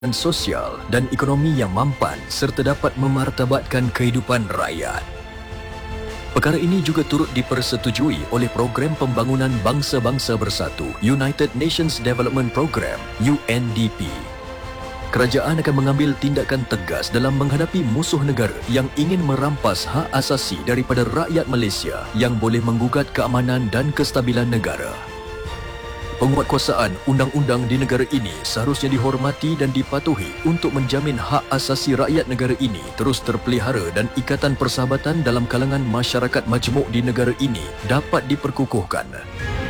sosial dan ekonomi yang mampan serta dapat memartabatkan kehidupan rakyat. Perkara ini juga turut dipersetujui oleh Program Pembangunan Bangsa-Bangsa Bersatu United Nations Development Programme UNDP. Kerajaan akan mengambil tindakan tegas dalam menghadapi musuh negara yang ingin merampas hak asasi daripada rakyat Malaysia yang boleh menggugat keamanan dan kestabilan negara. Penguatkuasaan undang-undang di negara ini seharusnya dihormati dan dipatuhi untuk menjamin hak asasi rakyat negara ini terus terpelihara dan ikatan persahabatan dalam kalangan masyarakat majmuk di negara ini dapat diperkukuhkan.